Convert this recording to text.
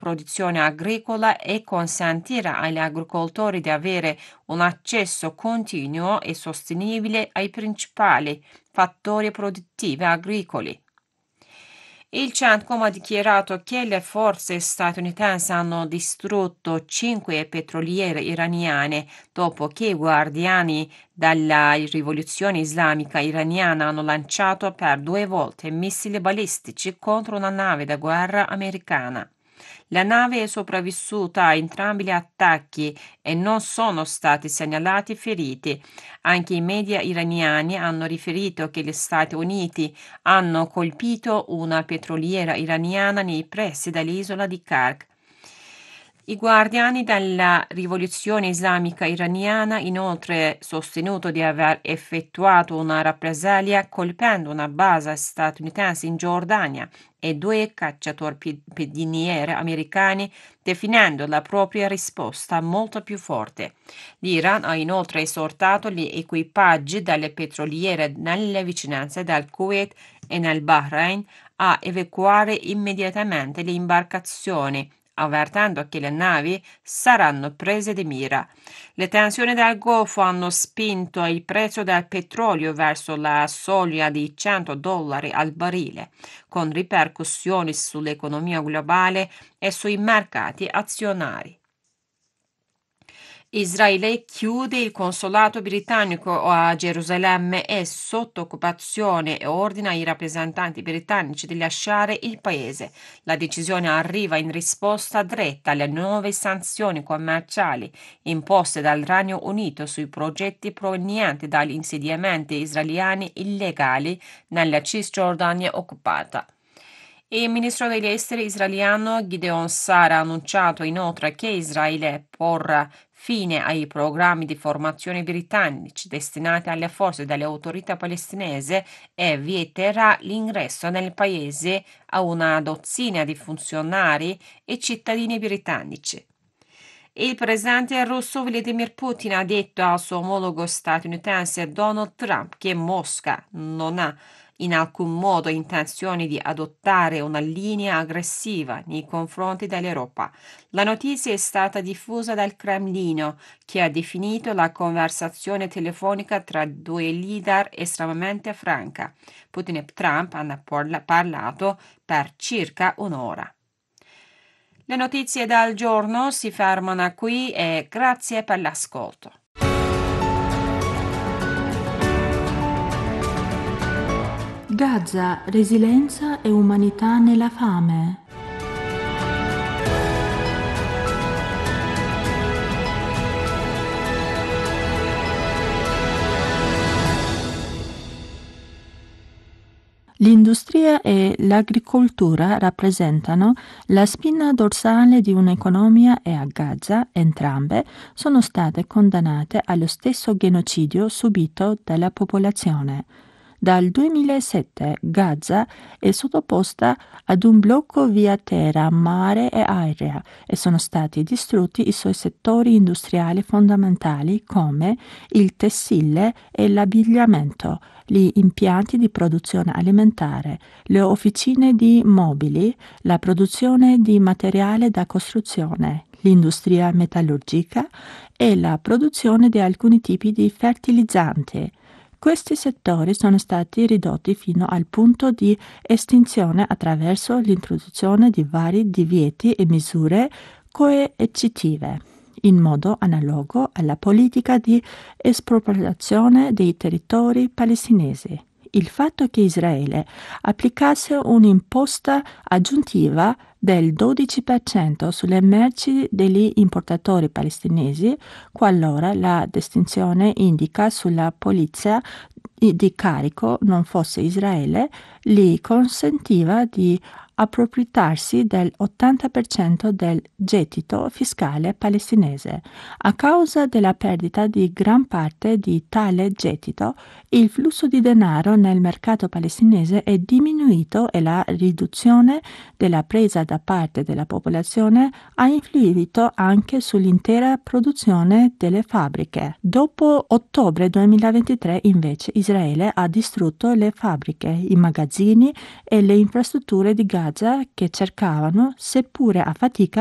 produzione agricola e consentire agli agricoltori di avere un accesso continuo e sostenibile ai principali fattori produttivi agricoli. Il CENTCOM ha dichiarato che le forze statunitensi hanno distrutto 5 petroliere iraniane dopo che i guardiani della rivoluzione islamica iraniana hanno lanciato per 2 volte missili balistici contro una nave da guerra americana. La nave è sopravvissuta a entrambi gli attacchi e non sono stati segnalati feriti. Anche i media iraniani hanno riferito che gli Stati Uniti hanno colpito una petroliera iraniana nei pressi dell'isola di Kark. I guardiani della rivoluzione islamica iraniana inoltre sostenuto di aver effettuato una rappresaglia colpendo una base statunitense in Giordania e 2 cacciatorpediniere americani, definendo la propria risposta molto più forte. L'Iran ha inoltre esortato gli equipaggi delle petroliere nelle vicinanze del Kuwait e nel Bahrain a evacuare immediatamente le imbarcazioni, avvertendo che le navi saranno prese di mira. Le tensioni del Golfo hanno spinto il prezzo del petrolio verso la soglia di $100 al barile, con ripercussioni sull'economia globale e sui mercati azionari. Israele chiude il consolato britannico a Gerusalemme, è sotto occupazione e ordina ai rappresentanti britannici di lasciare il paese. La decisione arriva in risposta diretta alle nuove sanzioni commerciali imposte dal Regno Unito sui progetti provenienti dagli insediamenti israeliani illegali nella Cisgiordania occupata. Il ministro degli esteri israeliano Gideon Sa'ar ha annunciato inoltre che Israele porrà fine ai programmi di formazione britannici destinati alle forze delle autorità palestinesi e vieterà l'ingresso nel paese a una dozzina di funzionari e cittadini britannici. Il presidente russo Vladimir Putin ha detto al suo omologo statunitense Donald Trump che Mosca non ha in alcun modo intenzione di adottare una linea aggressiva nei confronti dell'Europa. La notizia è stata diffusa dal Cremlino, che ha definito la conversazione telefonica tra 2 leader estremamente franca. Putin e Trump hanno parlato per circa un'ora. Le notizie del giorno si fermano qui e grazie per l'ascolto. Gaza, resilienza e umanità nella fame. L'industria e l'agricoltura rappresentano la spina dorsale di un'economia e a Gaza entrambe sono state condannate allo stesso genocidio subito dalla popolazione. Dal 2007 Gaza è sottoposta ad un blocco via terra, mare e aria e sono stati distrutti i suoi settori industriali fondamentali come il tessile e l'abbigliamento, gli impianti di produzione alimentare, le officine di mobili, la produzione di materiale da costruzione, l'industria metallurgica e la produzione di alcuni tipi di fertilizzanti. Questi settori sono stati ridotti fino al punto di estinzione attraverso l'introduzione di vari divieti e misure coercitive, in modo analogo alla politica di espropriazione dei territori palestinesi. Il fatto che Israele applicasse un'imposta aggiuntiva del 12% sulle merci degli importatori palestinesi, qualora la distinzione indica sulla polizia di carico non fosse Israele, gli consentiva di appropriarsi del 80% del gettito fiscale palestinese. A causa della perdita di gran parte di tale gettito, il flusso di denaro nel mercato palestinese è diminuito e la riduzione della presa da parte della popolazione ha influito anche sull'intera produzione delle fabbriche. Dopo ottobre 2023, invece, Israele ha distrutto le fabbriche, i magazzini e le infrastrutture di Gaza Gaza che cercavano, seppure a fatica,